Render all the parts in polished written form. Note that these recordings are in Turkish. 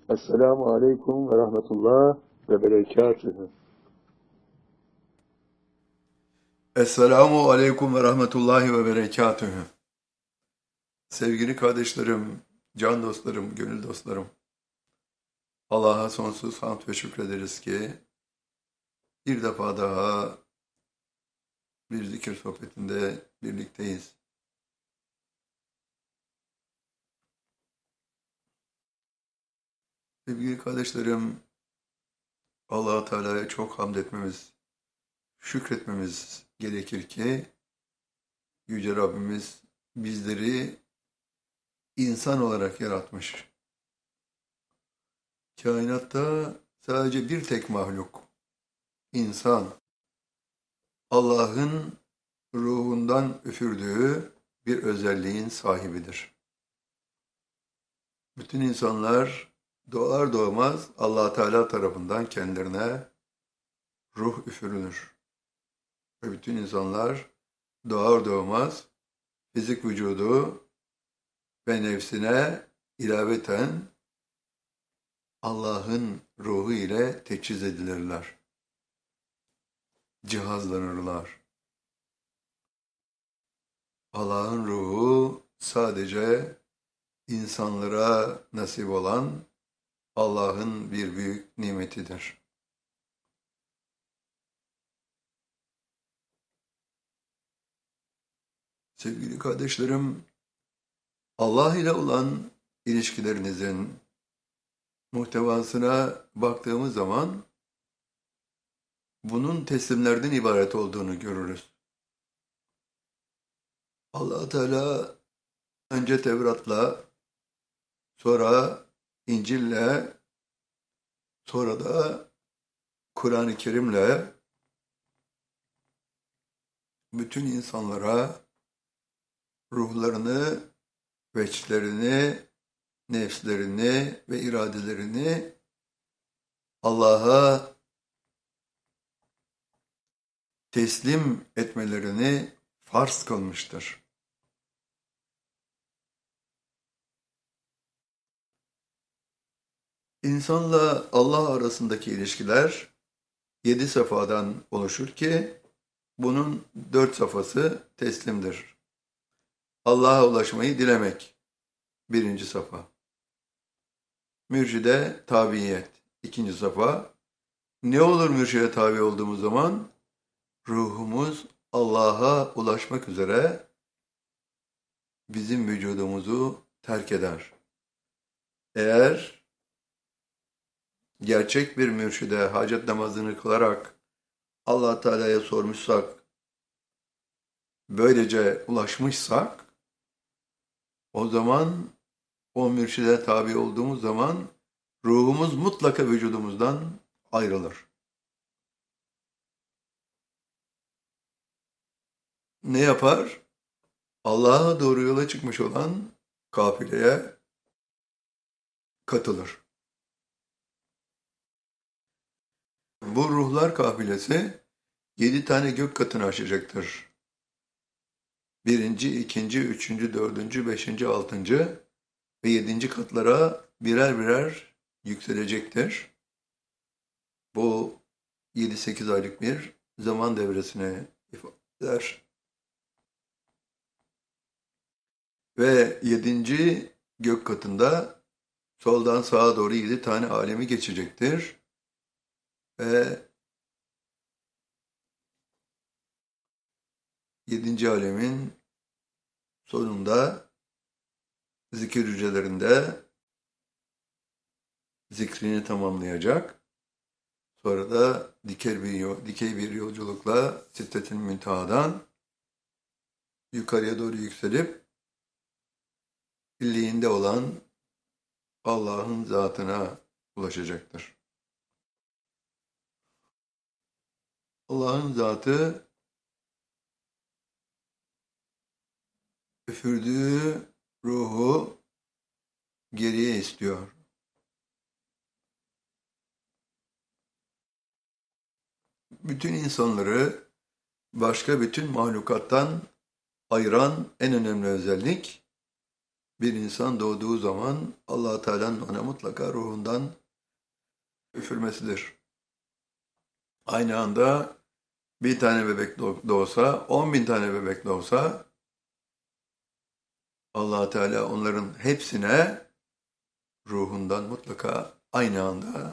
Esselamu Aleyküm ve Rahmetullah ve Berekatühü. Esselamu Aleyküm ve Rahmetullahi ve Berekatühü. Sevgili kardeşlerim, can dostlarım, gönül dostlarım. Allah'a sonsuz hamd ve şükrederiz ki bir defa daha bir zikir sohbetinde birlikteyiz. Sevgili kardeşlerim, Allah-u Teala'ya çok hamd etmemiz, şükretmemiz gerekir ki Yüce Rabbimiz bizleri insan olarak yaratmış. Kainatta sadece bir tek mahluk, insan. Allah'ın ruhundan üfürdüğü bir özelliğin sahibidir. Bütün insanlar doğar doğmaz Allah Teala tarafından kendilerine ruh üfürülür. Ve bütün insanlar doğar doğmaz fizik vücudu ve nefsine ilaveten Allah'ın ruhu ile teçhiz edilirler. Cihazlanırlar. Allah'ın ruhu sadece insanlara nasip olan Allah'ın bir büyük nimetidir. Sevgili kardeşlerim, Allah ile olan ilişkilerinizin muhtevasına baktığımız zaman bunun teslimlerden ibaret olduğunu görürüz. Allah Teala önce Tevrat'la, sonra İncil'le, sonra da Kur'an-ı Kerim'le bütün insanlara ruhlarını, veçlerini, nefslerini ve iradelerini Allah'a teslim etmelerini farz kılmıştır. İnsanla Allah arasındaki ilişkiler 7 safhadan oluşur ki bunun 4 safhası teslimdir. Allah'a ulaşmayı dilemek birinci safha. Mürşide tabiyet ikinci safha. Ne olur mürşide tabi olduğumuz zaman? Ruhumuz Allah'a ulaşmak üzere bizim vücudumuzu terk eder. Eğer gerçek bir mürşide hacet namazını kılarak Allah Teala'ya sormuşsak, böylece ulaşmışsak, o zaman o mürşide tabi olduğumuz zaman ruhumuz mutlaka vücudumuzdan ayrılır. Ne yapar? Allah'a doğru yola çıkmış olan kafileye katılır. Bu ruhlar kafilesi 7 tane gök katını aşacaktır. Birinci, ikinci, üçüncü, dördüncü, beşinci, altıncı ve 7. katlara birer birer yükselecektir. Bu 7-8 aylık bir zaman devresine ifade eder. Ve 7. gök katında soldan sağa doğru 7 tane alemi geçecektir. Ve 7. alemin sonunda zikir hücrelerinde zikrini tamamlayacak. Sonra da dikey bir yolculukla Sidret-i Münteha'dan yukarıya doğru yükselip illiğinde olan Allah'ın zatına ulaşacaktır. Allah'ın zatı üfürdüğü ruhu geriye istiyor. Bütün insanları başka bütün mahlukattan ayıran en önemli özellik Bir insan doğduğu zaman Allah Teala'nın ona mutlaka ruhundan üfürmesidir. Aynı anda bir tane bebek doğsa, 10.000 tane bebek doğsa Allah Teala onların hepsine ruhundan mutlaka aynı anda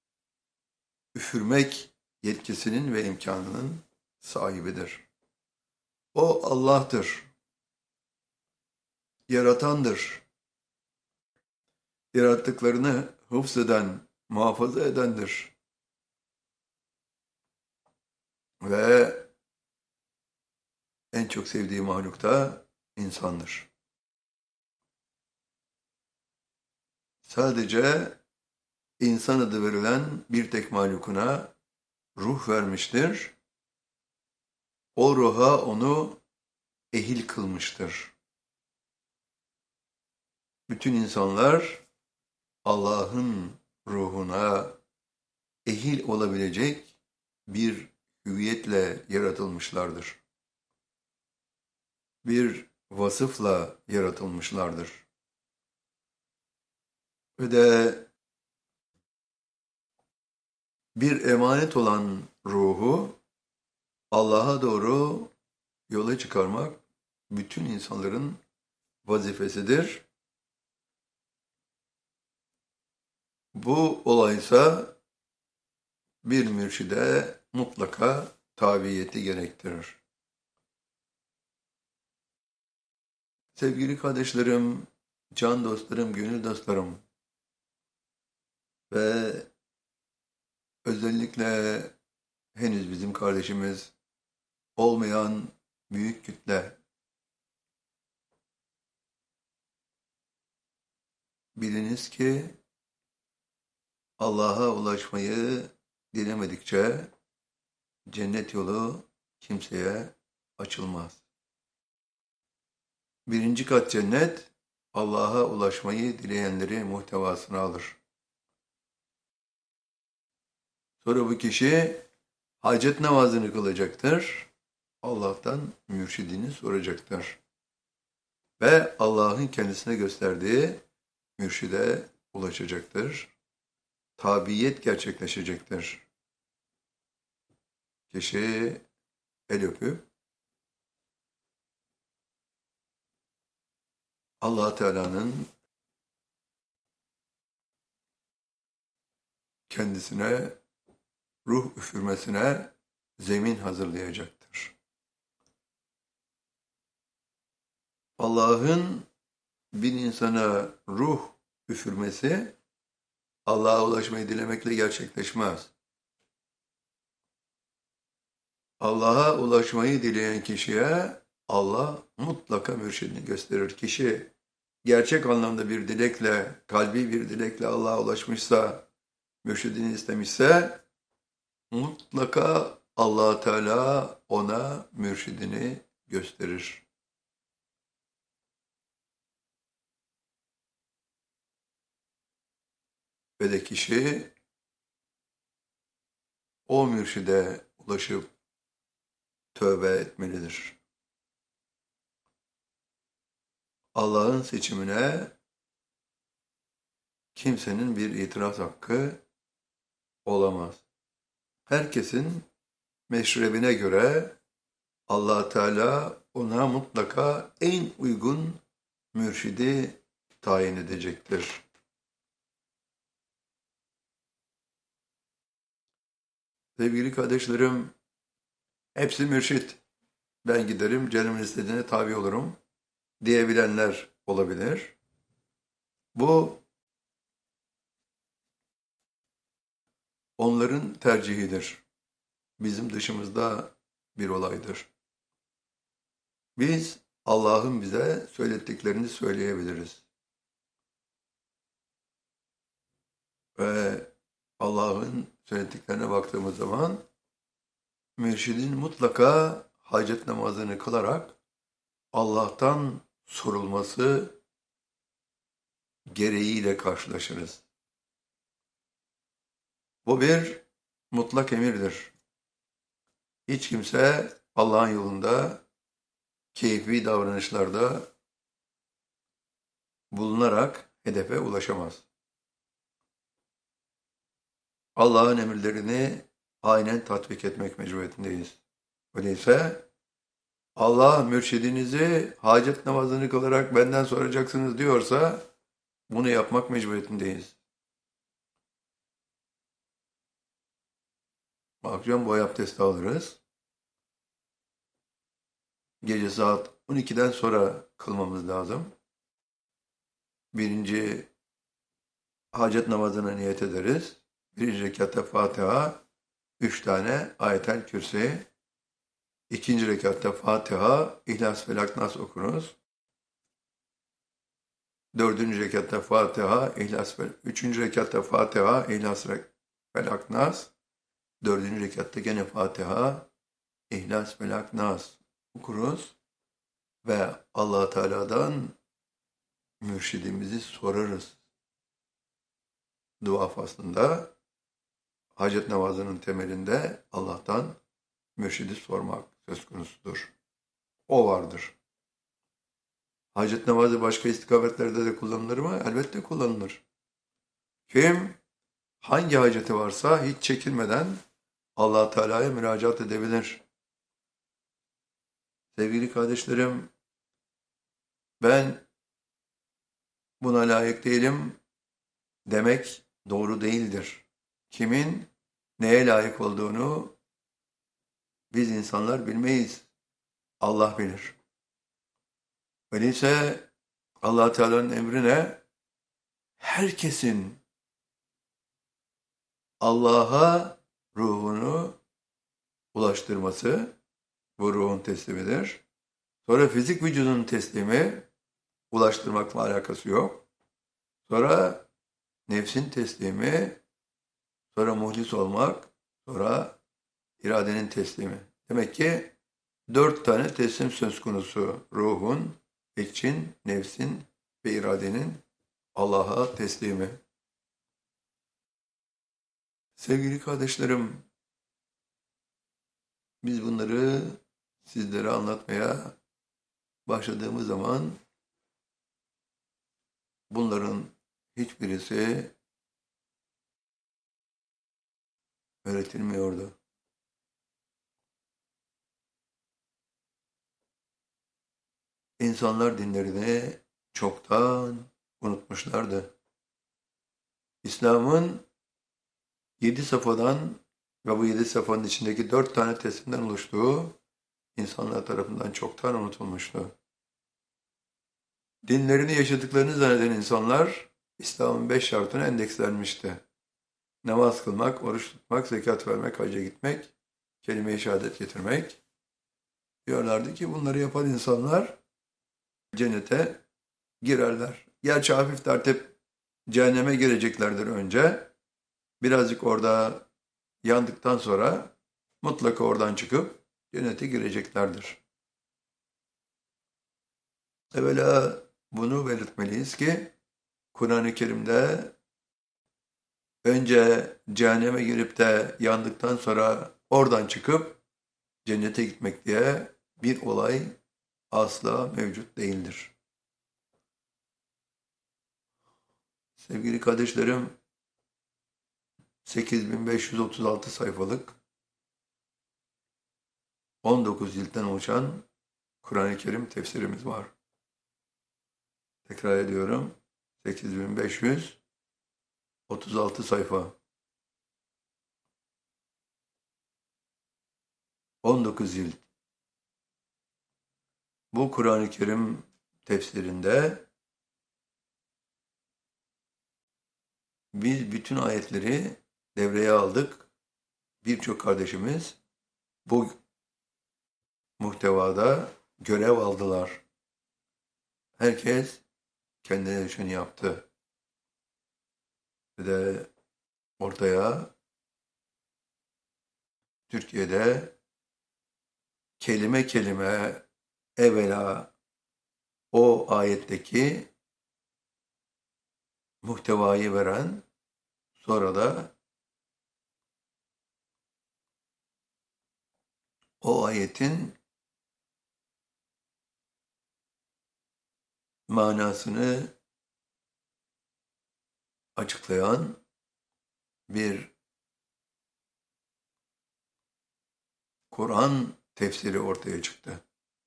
üfürmek yetkisinin ve imkanının sahibidir. O Allah'tır, yaratandır, yarattıklarını hıfzeden, muhafaza edendir ve en çok sevdiği mahluk da insandır. Sadece insan adı verilen bir tek mahlukuna ruh vermiştir. O ruha onu ehil kılmıştır. Bütün insanlar Allah'ın ruhuna ehil olabilecek bir hüviyetle yaratılmışlardır. Bir vasıfla yaratılmışlardır. Ve de bir emanet olan ruhu Allah'a doğru yola çıkarmak bütün insanların vazifesidir. Bu olaysa bir mürşide mutlaka tabiyeti gerektirir. Sevgili kardeşlerim, can dostlarım, gönül dostlarım ve özellikle henüz bizim kardeşimiz olmayan büyük kütle, biliniz ki Allah'a ulaşmayı dilemedikçe cennet yolu kimseye açılmaz. Birinci kat cennet, Allah'a ulaşmayı dileyenleri muhtevasına alır. Sonra bu kişi hacet namazını kılacaktır. Allah'tan mürşidini soracaktır. Ve Allah'ın kendisine gösterdiği mürşide ulaşacaktır. Tabiyet gerçekleşecektir. Kişi el öpüp Allah Teala'nın kendisine ruh üfürmesine zemin hazırlayacaktır. Allah'ın bir insana ruh üfürmesi Allah'a ulaşmayı dilemekle gerçekleşmez. Allah'a ulaşmayı dileyen kişiye Allah mutlaka mürşidini gösterir. Kişi gerçek anlamda bir dilekle, kalbi bir dilekle Allah'a ulaşmışsa, mürşidini istemişse mutlaka Allah Teala ona mürşidini gösterir. Ve de kişi o mürşide ulaşıp tövbe etmelidir. Allah'ın seçimine kimsenin bir itiraz hakkı olamaz. Herkesin meşrebine göre Allah Teala ona mutlaka en uygun mürşidi tayin edecektir. Sevgili kardeşlerim, hepsi mürşit. Ben giderim, canımın istediğine tabi olurum diyebilenler olabilir. Bu onların tercihidir. Bizim dışımızda bir olaydır. Biz Allah'ın bize söylettiklerini söyleyebiliriz. Ve Allah'ın söylediklerine baktığımız zaman mürşidin mutlaka hacet namazını kılarak Allah'tan sorulması gereğiyle karşılaşırız. Bu bir mutlak emirdir. Hiç kimse Allah'ın yolunda keyfi davranışlarda bulunarak hedefe ulaşamaz. Allah'ın emirlerini aynen tatbik etmek mecburiyetindeyiz. Öyleyse Allah mürşidinizi hacet namazını kılarak benden soracaksınız diyorsa bunu yapmak mecburiyetindeyiz. Akşam boy abdesti alırız. Gece saat 12'den sonra kılmamız lazım. Birinci hacet namazına niyet ederiz. Birinci rekatta Fatiha, 3 tane Ayetel Kürsi. İkinci rekatta Fatiha, İhlas, Felak, Nas okuruz. Dördüncü rekatta Fatiha, İhlas, Felak. Üçüncü rekatta Fatiha, İhlas, Felak, Nas. Dördüncü rekatta gene Fatiha, İhlas, Felak, Nas okuruz. Ve Allah Teala'dan mürşidimizi sorarız. Dua faslında, hacet namazının temelinde Allah'tan mürşidi sormak söz konusudur. O vardır. Hacet namazı başka istikametlerde de kullanılır mı? Elbette kullanılır. Kim hangi haceti varsa hiç çekinmeden Allah Teala'ya müracaat edebilir. Sevgili kardeşlerim, ben buna layık değilim demek doğru değildir. Kimin neye layık olduğunu biz insanlar bilmeyiz. Allah bilir. Öyleyse Allah Teala'nın emrine herkesin Allah'a ruhunu ulaştırması bu ruhun teslimidir. Sonra fizik vücudun teslimi ulaştırmakla alakası yok. Sonra nefsin teslimi, sonra muhlis olmak, sonra iradenin teslimi. Demek ki 4 tane teslim söz konusu. Ruhun, için, nefsin ve iradenin Allah'a teslimi. Sevgili kardeşlerim, biz bunları sizlere anlatmaya başladığımız zaman bunların hiçbirisi öğretilmiyordu. İnsanlar dinlerini çoktan unutmuşlardı. İslam'ın 7 safhadan ve bu 7 safhanın içindeki 4 tane teslimden oluştuğu insanlar tarafından çoktan unutulmuştu. Dinlerini yaşadıklarını zanneden insanlar İslam'ın 5 şartına endekslenmişti. Namaz kılmak, oruç tutmak, zekat vermek, hacca gitmek, kelime-i şehadet getirmek. Diyorlardı ki bunları yapan insanlar cennete girerler. Gerçi hafif tertip cehenneme gireceklerdir önce. Birazcık orada yandıktan sonra mutlaka oradan çıkıp cennete gireceklerdir. Evvela bunu belirtmeliyiz ki Kur'an-ı Kerim'de önce cehenneme girip de yandıktan sonra oradan çıkıp cennete gitmek diye bir olay asla mevcut değildir. Sevgili kardeşlerim, 8536 sayfalık 19 ciltten oluşan Kur'an-ı Kerim tefsirimiz var. Tekrar ediyorum, 8536 sayfa. 19 cilt. Bu Kur'an-ı Kerim tefsirinde biz bütün ayetleri devreye aldık. Birçok kardeşimiz bu muhtevada görev aldılar. Herkes kendine düşeni yaptı. Ve ortaya Türkiye'de kelime kelime evvela o ayetteki muhtevayı veren, sonra da o ayetin manasını açıklayan bir Kur'an tefsiri ortaya çıktı.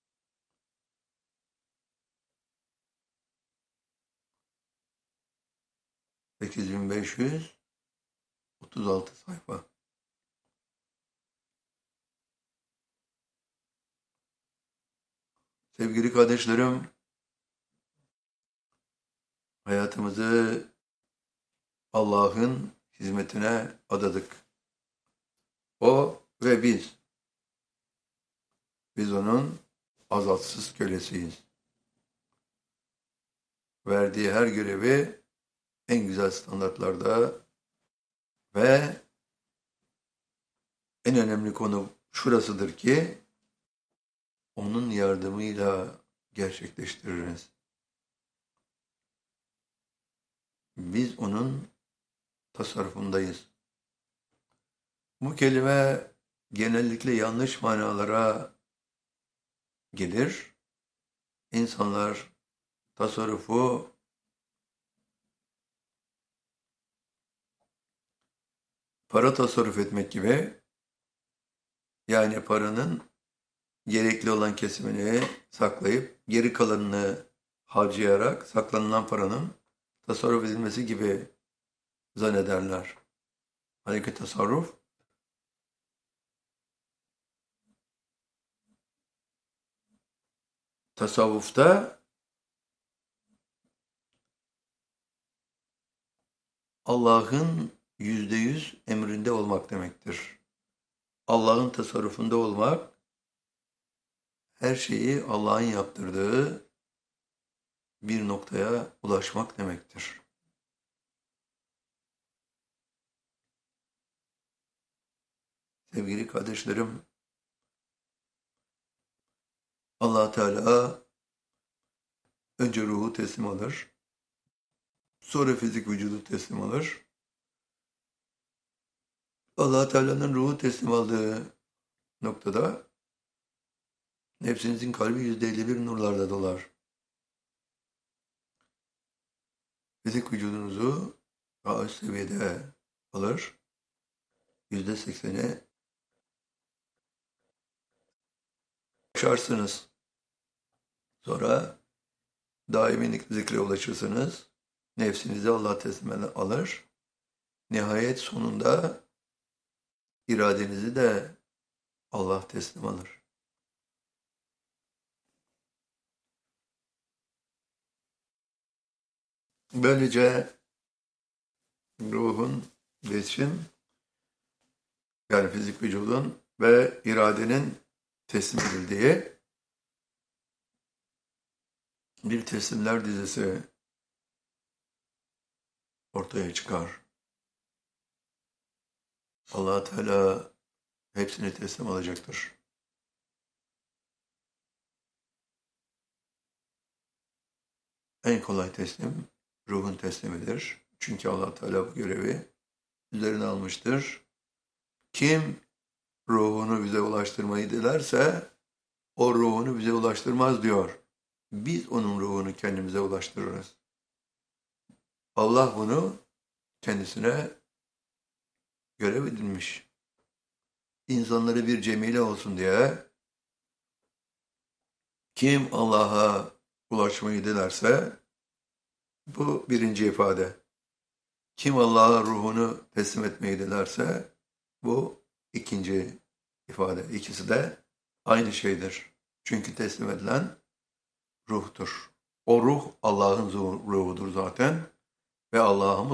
...8536 sayfa. Sevgili kardeşlerim, hayatımızı Allah'ın hizmetine adadık. O ve biz. Biz onun azatsız kölesiyiz. Verdiği her görevi en güzel standartlarda ve en önemli konu şurasıdır ki onun yardımıyla gerçekleştiririz. Biz onun tasarrufundayız. Bu kelime genellikle yanlış manalara gelir. İnsanlar tasarrufu para tasarruf etmek gibi, yani paranın gerekli olan kesimini saklayıp geri kalanını harcayarak saklanılan paranın tasarruf edilmesi gibi zannederler. Halbuki tasarruf tasavvufta Allah'ın %100 emrinde olmak demektir. Allah'ın tasarrufunda olmak, her şeyi Allah'ın yaptırdığı bir noktaya ulaşmak demektir. Sevgili kardeşlerim, Allah Teala önce ruhu teslim alır, sonra fizik vücudu teslim alır. Allah Teala'nın ruhu teslim aldığı noktada nefsinizin kalbi %51 nurlarla dolar. Fizik vücudunuzu daha üst seviyede alır. %80'i aşarsınız. Sonra daimi zikre ulaşırsınız. Nefsinizi Allah teslim alır. Nihayet sonunda iradenizi de Allah teslim alır. Böylece ruhun, cisim, yani fizik vücudun ve iradenin teslim edildiği bir teslimler dizisi ortaya çıkar. Allah Teala hepsini teslim alacaktır. En kolay teslim ruhun teslimidir. Çünkü Allah Teala bu görevi üzerine almıştır. Kim ruhunu bize ulaştırmayı dilerse o ruhunu bize ulaştırmaz diyor. Biz onun ruhunu kendimize ulaştırırız. Allah bunu kendisine görev edilmiş. İnsanları bir cemile olsun diye kim Allah'a ulaşmayı dilerse bu birinci ifade. Kim Allah'a ruhunu teslim etmeyi dilerse bu ikinci ifade. İkisi de aynı şeydir. Çünkü teslim edilen ruhtur. O ruh Allah'ın ruhudur zaten ve Allah'a